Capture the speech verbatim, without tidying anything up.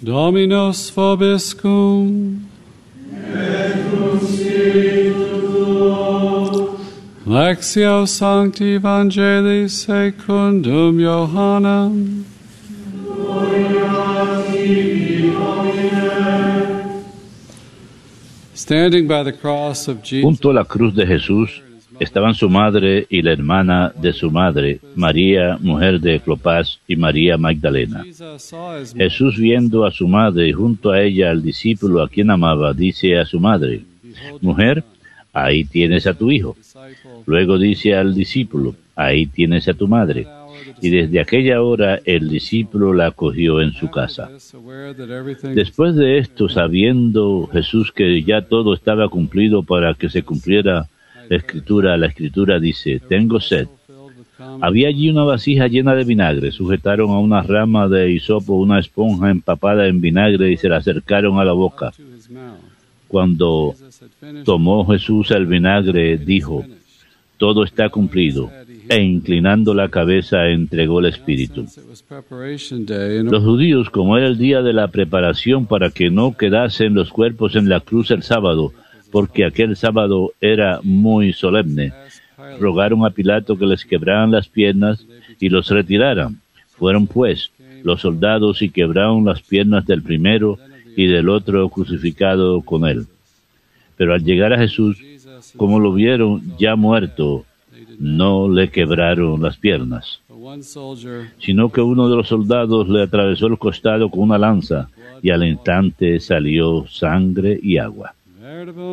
Dominus vobiscum. Et cum spiritu tuo. Lectio Sancti Evangelii secundum Johannem. Gloria tibi, Domine. Standing by the cross of Jesus, Junto a la cruz de Jesús estaban su madre y la hermana de su madre, María, mujer de Clopas, y María Magdalena. Jesus saw his Jesús, viendo a su madre y junto a ella al discípulo a quien amaba, dice a su madre: Mujer, ahí tienes a tu hijo. Luego dice al discípulo: Ahí tienes a tu madre. Y desde aquella hora el discípulo la acogió en su casa. Después de esto, sabiendo Jesús que ya todo estaba cumplido para que se cumpliera la escritura, la escritura dice: Tengo sed. Había allí una vasija llena de vinagre. Sujetaron a una rama de hisopo una esponja empapada en vinagre y se la acercaron a la boca. Cuando tomó Jesús el vinagre, dijo: Todo está cumplido. E inclinando la cabeza, entregó el Espíritu. Los judíos, como era el día de la preparación para que no quedasen los cuerpos en la cruz el sábado, porque aquel sábado era muy solemne, rogaron a Pilato que les quebraran las piernas y los retiraran. Fueron pues los soldados y quebraron las piernas del primero y del otro crucificado con él. Pero al llegar a Jesús, como lo vieron ya muerto, no le quebraron las piernas, sino que uno de los soldados le atravesó el costado con una lanza y al instante salió sangre y agua.